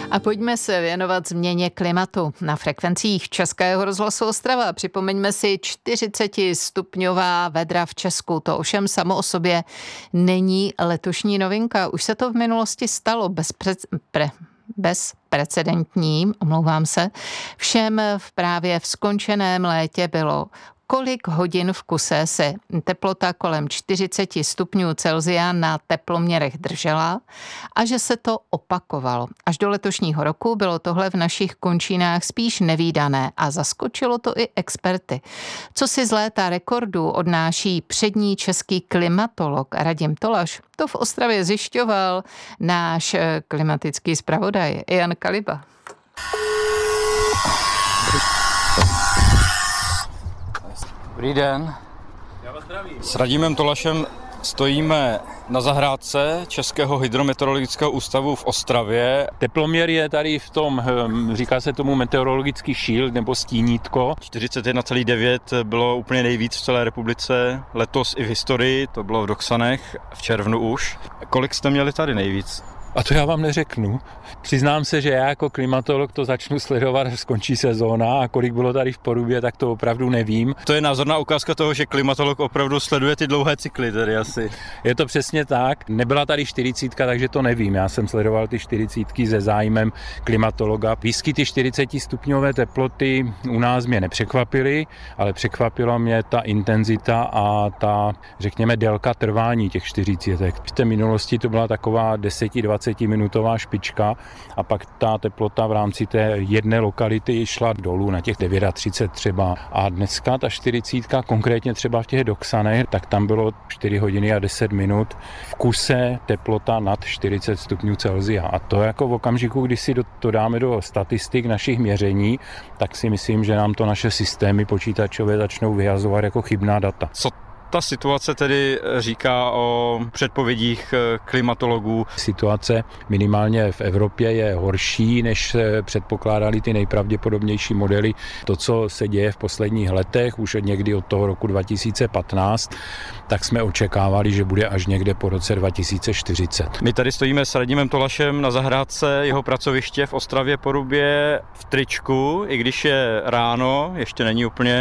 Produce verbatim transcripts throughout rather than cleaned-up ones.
A pojďme se věnovat změně klimatu. Na frekvencích Českého rozhlasu Ostrava připomeňme si čtyřicetistupňová vedra v Česku. To ovšem samo o sobě není letošní novinka. Už se to v minulosti stalo bezpřed... pre... bezprecedentním, omlouvám se. Všem v právě v skončeném létě bylo, kolik hodin v kuse se teplota kolem čtyřicet stupňů Celsia na teploměrech držela a že se to opakovalo. Až do letošního roku bylo tohle v našich končinách spíš nevídané a zaskočilo to i experty. Co si z léta rekordů odnáší přední český klimatolog Radim Tolaš, to v Ostravě zjišťoval náš klimatický zpravodaj Jan Kaliba. Dobrý den. Já vás zdravím. S Radimem Tolašem stojíme na zahrádce Českého hydrometeorologického ústavu v Ostravě. Teploměr je tady v tom, říká se tomu meteorologický shield nebo stínítko. čtyřicet jedna celá devět bylo úplně nejvíc v celé republice. Letos i v historii, to bylo v Doksanech, v červnu už. Kolik jste měli tady nejvíc? A to já vám neřeknu. Přiznám se, že já jako klimatolog to začnu sledovat, až skončí sezóna a kolik bylo tady v Porubě, tak to opravdu nevím. To je názorná ukázka toho, že klimatolog opravdu sleduje ty dlouhé cykly tady asi. Je to přesně tak. Nebyla tady čtyřicítka, takže to nevím. Já jsem sledoval ty čtyřicítky se zájmem klimatologa. Výskyty čtyřicetistupňové teploty u nás mě nepřekvapily, ale překvapila mě ta intenzita a ta, řekněme, délka trvání těch čtyřicítek. V té minulosti to byla taková deset až dvacet minutová špička a pak ta teplota v rámci té jedné lokality šla dolů na těch třicet devět třeba. A dneska ta čtyřicítka, konkrétně třeba v těch Doksanech, tak tam bylo čtyři hodiny a deset minut v kuse teplota nad čtyřicet stupňů Celsia. A to jako v okamžiku, kdy si to dáme do statistik našich měření, tak si myslím, že nám to naše systémy počítačové začnou vyhazovat jako chybná data. Co ta situace tedy říká o předpovědích klimatologů? Situace minimálně v Evropě je horší, než se předpokládali ty nejpravděpodobnější modely. To, co se děje v posledních letech, už od někdy od toho roku dva tisíce patnáct, tak jsme očekávali, že bude až někde po roce dva tisíce čtyřicet. My tady stojíme s Radimem Tolašem na zahrádce jeho pracoviště v Ostravě Porubě v tričku, i když je ráno, ještě není úplně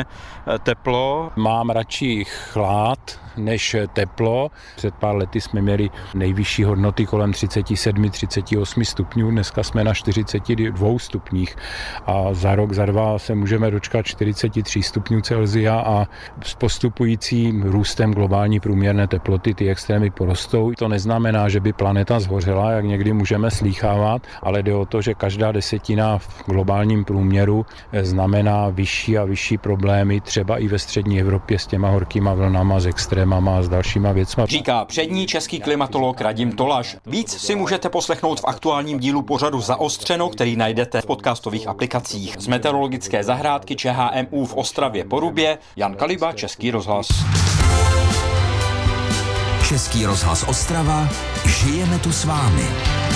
teplo. Mám radši chlad než teplo. Před pár lety jsme měli nejvyšší hodnoty kolem třicet sedm třicet osm stupňů, dneska jsme na čtyřicet dva stupních a za rok, za dva se můžeme dočkat čtyřicet tři stupňů Celsia a s postupujícím růstem globální průměrné teploty ty extrémy porostou. To neznamená, že by planeta zhořela, jak někdy můžeme slýchávat, ale jde o to, že každá desetina v globálním průměru znamená vyšší a vyšší problémy, třeba i ve střední Evropě s těma horkýma vlnama, s extrémama a s dalšíma věcma. Říká přední český klimatolog Radim Tolaš. Víc si můžete poslechnout v aktuálním dílu pořadu Zaostřeno, který najdete v podcastových aplikacích. Z meteorologické zahrádky ČHMÚ v Ostravě Porubě Jan Kaliba, Český rozhlas. Český rozhlas Ostrava, žijeme tu s vámi.